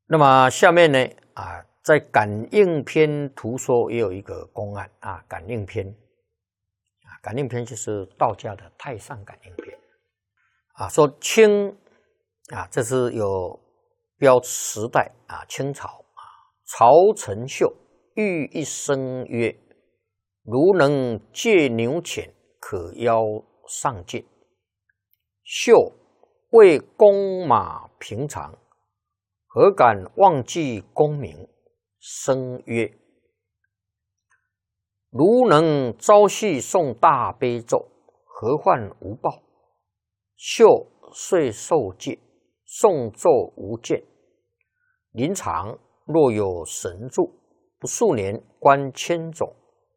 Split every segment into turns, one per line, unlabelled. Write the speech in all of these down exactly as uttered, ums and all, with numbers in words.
那么下面呢啊，在感应篇图说也有一个公案啊，感应篇啊，感应篇就是道家的太上感应篇啊，说清啊，这是有标时代啊，清朝啊，曹承秀欲一生曰：如能借牛犬，可邀上进。秀为公马平常，何敢忘记功名？生曰：如能朝夕诵大悲咒，何患无报？秀遂受戒，诵咒无间。临场若有神助，不数年观千种。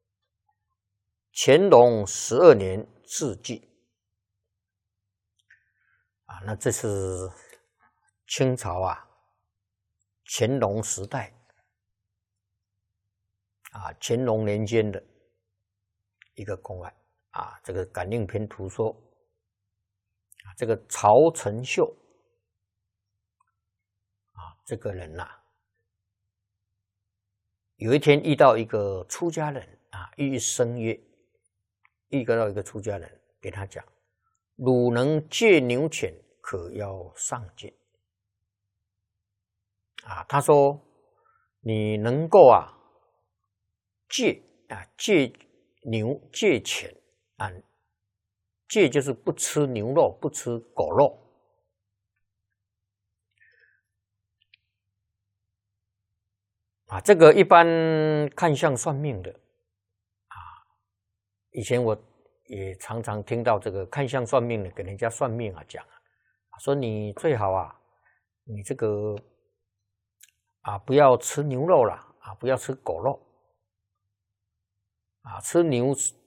乾隆十二年致祭。啊，那这是清朝啊，乾隆时代啊，乾隆年间的一个公案啊，这个感应篇图说啊，这个曹承秀啊，这个人呐、啊，有一天遇到一个出家人啊，欲生曰，遇到一个出家人，给他讲：汝能借牛犬，可邀上进。啊，他说你能够啊戒啊戒牛戒犬啊，戒就是不吃牛肉，不吃狗肉。啊，这个一般看相算命的啊，以前我也常常听到这个看相算命的给人家算命啊讲啊，说你最好啊，你这个啊不要吃牛肉啦，啊不要吃狗肉，啊吃牛